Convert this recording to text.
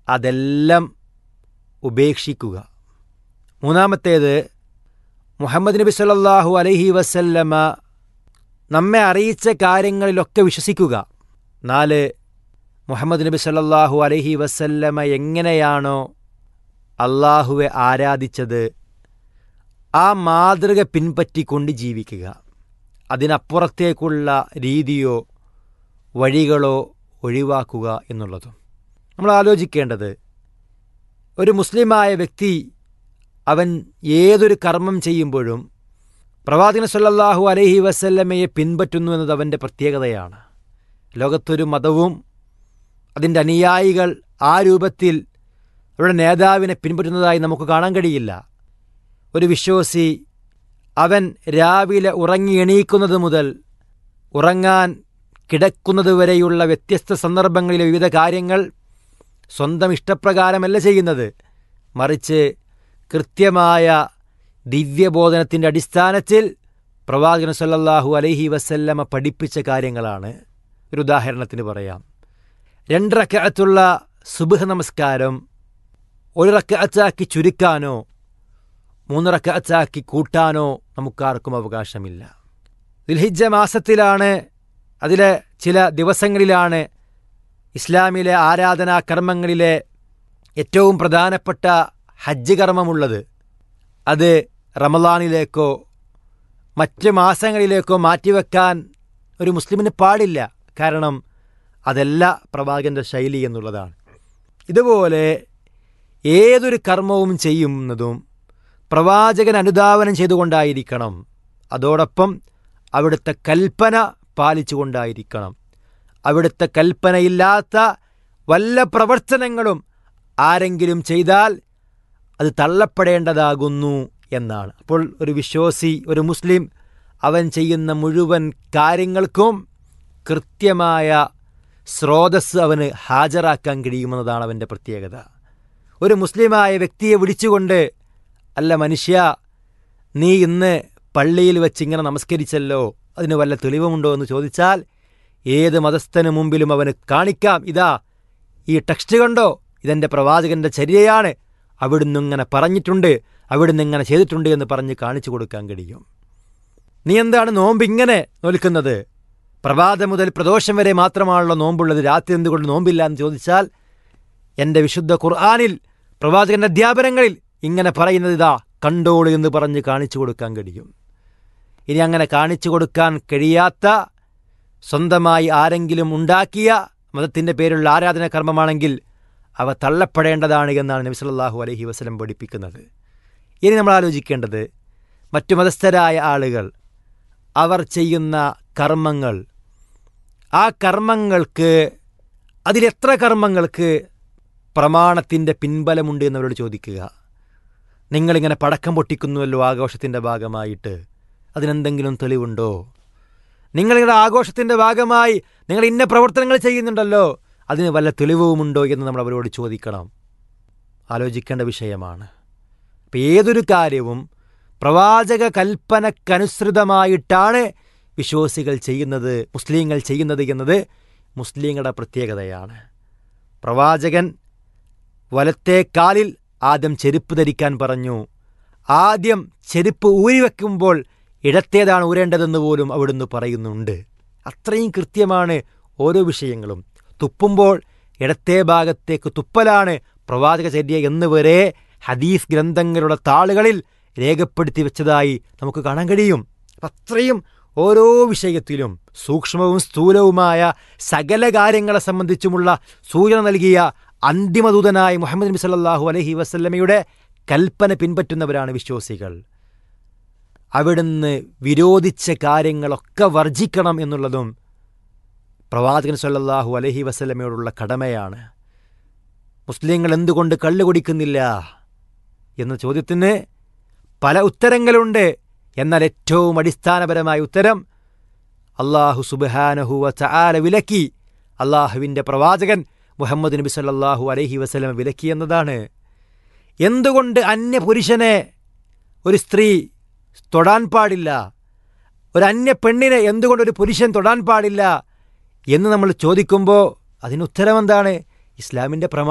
അതെല്ലാം ഉപേക്ഷിക്കുക. മൂന്നാമത്തേത്, മുഹമ്മദ് നബി സല്ലല്ലാഹു അലൈഹി വസല്ലമ നമ്മെ അറിയിച്ച കാര്യങ്ങളിലൊക്കെ വിശ്വസിക്കുക. 4, മുഹമ്മദ് നബി സല്ലല്ലാഹു അലൈഹി വസല്ലമ എങ്ങനെയാണോ അള്ളാഹുവെ ആരാധിച്ചത് ആ മാതൃക പിൻപറ്റിക്കൊണ്ട് ജീവിക്കുക. അതിനപ്പുറത്തേക്കുള്ള രീതിയോ വഴികളോ ഒഴിവാക്കുക എന്നുള്ളതും. നമ്മൾ ആലോചിക്കേണ്ടത്, ഒരു മുസ്ലിമായ വ്യക്തി അവൻ ഏതൊരു കർമ്മം ചെയ്യുമ്പോഴും പ്രവാചകൻ സല്ലല്ലാഹു അലൈഹി വസല്ലമയെ പിൻപറ്റുന്നു എന്നത് അവൻ്റെ പ്രത്യേകതയാണ്. ലോകത്തൊരു മതവും അതിൻ്റെ അനുയായികൾ ആ രൂപത്തിൽ അവരുടെ നേതാവിനെ പിൻപറ്റുന്നതായി നമുക്ക് കാണാൻ കഴിയില്ല. ഒരു വിശ്വാസി അവൻ രാവിലെ ഉറങ്ങി എണീക്കുന്നത് മുതൽ ഉറങ്ങാൻ കിടക്കുന്നത് വരെയുള്ള വ്യത്യസ്ത സന്ദർഭങ്ങളിലെ വിവിധ കാര്യങ്ങൾ സ്വന്തം ഇഷ്ടപ്രകാരമല്ല ചെയ്യുന്നത്, മറിച്ച് കൃത്യമായ ദിവ്യബോധനത്തിൻ്റെ അടിസ്ഥാനത്തിൽ പ്രവാചകൻ സല്ലല്ലാഹു അലൈഹി വസല്ലമ പഠിപ്പിച്ച കാര്യങ്ങളാണ്. ഒരു ഉദാഹരണത്തിന് പറയാം, 2 റക്അത്തുള്ള സുബ്ഹ് നമസ്കാരം 1 റക്അത്താക്കി ചുരുക്കാനോ 3 റക്അത്താക്കി കൂട്ടാനോ നമുക്കാർക്കും അവകാശമില്ല. ദുൽഹിജ്ജ മാസത്തിലാണ്, അതിലെ ചില ദിവസങ്ങളിലാണ് ഇസ്ലാമിലെ ആരാധനാ കർമ്മങ്ങളിലെ ഏറ്റവും പ്രധാനപ്പെട്ട ഹജ്ജ് കർമ്മമുള്ളത്. അത് റമളാനിലേക്കോ മറ്റ് മാസങ്ങളിലേക്കോ മാറ്റിവെക്കാൻ ഒരു മുസ്ലിമിന് പാടില്ല. കാരണം അതല്ല പ്രവാചകൻ്റെ ശൈലി എന്നുള്ളതാണ്. ഇതുപോലെ ഏതൊരു കർമ്മവും ചെയ്യുന്നതും പ്രവാചകൻ അനുധാവനം ചെയ്തുകൊണ്ടായിരിക്കണം. അതോടൊപ്പം അവിടുത്തെ കൽപ്പന പാലിച്ചുകൊണ്ടായിരിക്കണം. അവിടുത്തെ കൽപ്പനയില്ലാത്ത വല്ല പ്രവർത്തനങ്ങളും ആരെങ്കിലും ചെയ്താൽ അത് തള്ളപ്പെടേണ്ടതാകുന്നു എന്നാണ്. അപ്പോൾ ഒരു വിശ്വാസി, ഒരു മുസ്ലിം, അവൻ ചെയ്യുന്ന മുഴുവൻ കാര്യങ്ങൾക്കും കൃത്യമായ സ്രോതസ് അവന് ഹാജരാക്കാൻ കഴിയുമെന്നതാണ് അവൻ്റെ പ്രത്യേകത. ഒരു മുസ്ലിമായ വ്യക്തിയെ വിളിച്ചുകൊണ്ട്, അല്ല മനുഷ്യ, നീ ഇന്ന് പള്ളിയിൽ വെച്ചിങ്ങനെ നമസ്കരിച്ചല്ലോ, അതിന് വല്ല തെളിവുമുണ്ടോ എന്ന് ചോദിച്ചാൽ ഏത് മതസ്ഥന് മുമ്പിലും അവന് കാണിക്കാം, ഇതാ ഈ ടെക്സ്റ്റ് കണ്ടോ, ഇതെൻ്റെ പ്രവാചകൻ്റെ ചര്യയാണ്, അവിടുന്ന് ഇങ്ങനെ പറഞ്ഞിട്ടുണ്ട്, അവിടുന്ന് ഇങ്ങനെ ചെയ്തിട്ടുണ്ട് എന്ന് പറഞ്ഞ് കാണിച്ചു കൊടുക്കാൻ കഴിയും. നീ എന്താണ് നോമ്പ് ഇങ്ങനെ നോൽക്കുന്നത്? പ്രഭാതം മുതൽ പ്രദോഷം വരെ മാത്രമാണല്ലോ നോമ്പുള്ളത്, രാത്രി എന്തുകൊണ്ട് നോമ്പില്ല എന്ന് ചോദിച്ചാൽ എൻ്റെ വിശുദ്ധ ഖുർആനിൽ പ്രവാചകൻ്റെ അധ്യാപനങ്ങളിൽ ഇങ്ങനെ പറയുന്നത് ഇതാ കണ്ടോളൂ എന്ന് പറഞ്ഞ് കാണിച്ചു കൊടുക്കാൻ കഴിയും. ഇനി അങ്ങനെ കാണിച്ചു കൊടുക്കാൻ കഴിയാത്ത, സ്വന്തമായി ആരെങ്കിലും ഉണ്ടാക്കിയ മതത്തിൻ്റെ പേരിലുള്ള ആരാധന കർമ്മമാണെങ്കിൽ അവ തള്ളപ്പെടേണ്ടതാണ് എന്നാണ് നബി സല്ലല്ലാഹു അലൈഹി വസല്ലം പഠിപ്പിക്കുന്നത്. ഇനി നമ്മൾ ആലോചിക്കേണ്ടത്, മറ്റു മതസ്ഥരായ ആളുകൾ അവർ ചെയ്യുന്ന കർമ്മങ്ങൾ, ആ കർമ്മങ്ങൾക്ക്, അതിലെത്ര കർമ്മങ്ങൾക്ക് പ്രമാണത്തിൻ്റെ പിൻബലമുണ്ട് എന്നവരോട് ചോദിക്കുക. നിങ്ങളിങ്ങനെ പടക്കം പൊട്ടിക്കുന്നുവല്ലോ ആഘോഷത്തിൻ്റെ ഭാഗമായിട്ട്, അതിനെന്തെങ്കിലും തെളിവുണ്ടോ? നിങ്ങളുടെ ആഘോഷത്തിൻ്റെ ഭാഗമായി നിങ്ങൾ ഇന്ന പ്രവർത്തനങ്ങൾ ചെയ്യുന്നുണ്ടല്ലോ, അതിന് വല്ല തെളിവുമുണ്ടോ എന്ന് നമ്മൾ അവരോട് ചോദിക്കണം. ആലോചിക്കേണ്ട വിഷയമാണ്. അപ്പം ഏതൊരു കാര്യവും പ്രവാചക കൽപ്പനക്കനുസൃതമായിട്ടാണ് വിശ്വാസികൾ ചെയ്യുന്നത്, മുസ്ലിങ്ങൾ ചെയ്യുന്നത് എന്നത് മുസ്ലിങ്ങളുടെ പ്രത്യേകതയാണ്. പ്രവാചകൻ വലത്തെ കാലിൽ ആദ്യം ചെരുപ്പ് ധരിക്കാൻ പറഞ്ഞു. ആദ്യം ചെരുപ്പ് ഊരിവെക്കുമ്പോൾ ഇടത്തേതാണ് ഊരേണ്ടതെന്ന് പോലും അവിടുന്ന് പറയുന്നുണ്ട്. അത്രയും കൃത്യമാണ് ഓരോ വിഷയങ്ങളും. തുപ്പുമ്പോൾ ഇടത്തെ ഭാഗത്തേക്ക് തുപ്പലാണ് പ്രവാചകചര്യ എന്ന് വരെ ഹദീസ് ഗ്രന്ഥങ്ങളുടെ താളുകളിൽ രേഖപ്പെടുത്തി വെച്ചതായി നമുക്ക് കാണാൻ കഴിയും. അത്രയും ഓരോ വിഷയത്തിലും സൂക്ഷ്മവും സ്ഥൂലവുമായ സകല കാര്യങ്ങളെ സംബന്ധിച്ചുമുള്ള സൂചന നൽകിയ അന്തിമദൂതനായ മുഹമ്മദ് നബി സല്ലല്ലാഹു അലൈഹി വസല്ലമയുടെ കൽപ്പന പിൻപറ്റുന്നവരാണ് വിശ്വാസികൾ. അവിടുന്ന് വിരോധിച്ച കാര്യങ്ങളൊക്കെ വർജിക്കണം എന്നുള്ളതും പ്രവാചകൻ സല്ലല്ലാഹു അലൈഹി വസല്ലമയോടുള്ള കടമയാണ്. മുസ്ലിങ്ങൾ എന്തുകൊണ്ട് കള്ളു കുടിക്കുന്നില്ല എന്ന ചോദ്യത്തിന് പല ഉത്തരങ്ങളുണ്ട്. എന്നാൽ ഏറ്റവും അടിസ്ഥാനപരമായ ഉത്തരം അല്ലാഹു സുബ്ഹാനഹു വ തആല വിലക്കി, അള്ളാഹുവിൻ്റെ പ്രവാചകൻ മുഹമ്മദ് നബി സല്ലല്ലാഹു അലൈഹി വസല്ലമ വിലക്കി എന്നതാണ്. എന്തുകൊണ്ട് അന്യ പുരുഷനെ ഒരു സ്ത്രീ തൊടാൻ പാടില്ല, ഒരു അന്യ പെണ്ണിനെ എന്തുകൊണ്ടൊരു പുരുഷൻ തൊടാൻ പാടില്ല എന്ന് നമ്മൾ ചോദിക്കുമ്പോൾ അതിന് ഉത്തരം എന്താണ്? ഇസ്ലാമിൻ്റെ